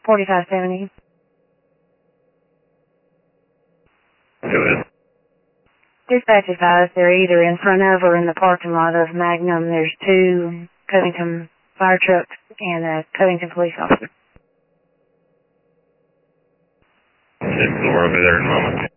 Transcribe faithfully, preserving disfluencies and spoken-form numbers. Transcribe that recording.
forty-five seventy. Who is? Dispatch advised they're either in front of or in the parking lot of Magnum. There's two Covington fire trucks and a Covington police officer. We're over there in a moment.